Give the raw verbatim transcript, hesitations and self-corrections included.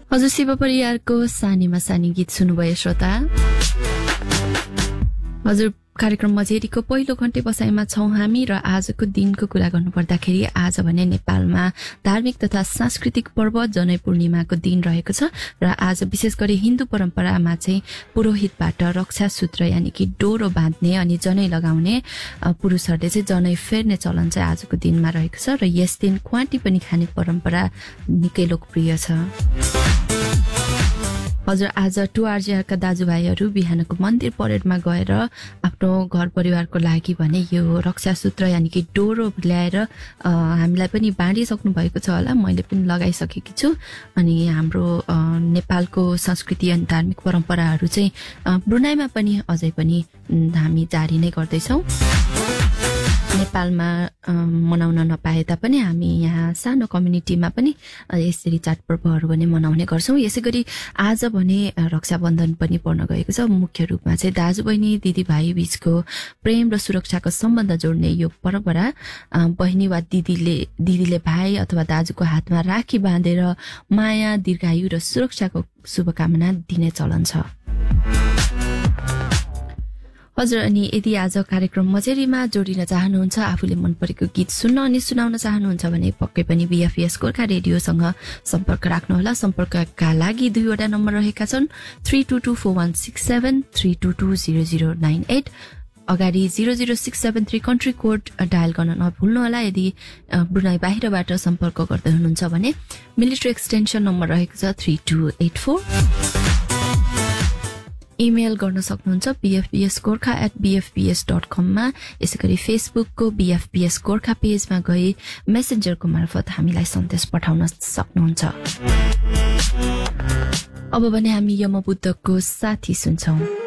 हजुर शिव परियारको सानीमा सानी गीत सुन्नुभयो श्रोता। हजुर कार्यक्रम मजेरीको पहिलो घण्टे बसाइमा छौं हामी र आजको दिनको कुरा गर्नुपर्दाखेरि आज भने नेपालमा धार्मिक तथा सांस्कृतिक पर्व जनै पूर्णिमाको दिन रहेको छ र आज विशेष गरी हिन्दू परम्परामा चाहिँ पुरोहितबाट रक्षा सूत्र यानि कि डोरो बाँध्ने अनि जनै लगाउने पुरुषहरूले चाहिँ जनै फेर्ने चलन चाहिँ आजको दिनमा रहेको छ र यस दिन क्वाटी पनि खाने परम्परा निकै लोकप्रिय छ। हजुर आज टुआरजिआरका दाजुभाइहरू बिहानको मन्दिर परेडमा गएर आफ्नो घर परिवारको लागि भने यो रक्षा सूत्र यानि कि डोरो ल्याएर हामीलाई पनि बाँडिसक्नु भएको छ होला। मैले पनि लगाइसकेकी छु अनि हाम्रो नेपालको संस्कृति अनि धार्मिक परम्पराहरू चाहिँ ब्रुनाईमा पनि अझै पनि हामी जारी नै गर्दैछौँ। नेपालमा मनाउन नपाए तापनि हामी यहाँ सानो कम्युनिटीमा पनि यसरी चाडपर्वहरू पनि मनाउने गर्छौँ। यसै गरी आज भने रक्षाबन्धन पनि पर्न गएको छ। मुख्य रूपमा चाहिँ दाजुबहिनी दिदीभाइ बीचको प्रेम र सुरक्षाको सम्बन्ध जोड्ने यो परम्परा बहिनी वा दिदीले दिदीले भाइ अथवा दाजुको हातमा राखी बाँधेर माया दीर्घायु र सुरक्षाको शुभकामना दिने चलन छ। हजुर अनि यदि आज कार्यक्रम मजेरीमा जोडिन चाहनुहुन्छ, आफूले मन परेको गीत सुन्न अनि सुनाउन चाहनुहुन्छ भने पक्कै पनि बीएफपीएस गोर्खा रेडियोसँग सम्पर्क राख्नुहोला। सम्पर्कका लागि दुईवटा नम्बर रहेका छन् three two two four one six seven three two two zero zero nine at अगाडि zero zero six seven three country code dial गर्न नभुल्नुहोला। यदि ब्रुनाई बाहिरबाट सम्पर्क गर्दै हुनुहुन्छ भने मिलिट्री एक्सटेन्सन नम्बर रहेको छ three two at four. Email गर्न सक्नुहुन्छ बीएफपीएस गोर्खा एट बीएफपीएस डट कममा। यसै गरी फेसबुकको बीएफपीएस गोर्खा पेजमा गई मेसेन्जरको मार्फत हामीलाई सन्देश पठाउन सक्नुहुन्छ। अब भने हामी यमबुद्धको साथी सुन्छौं।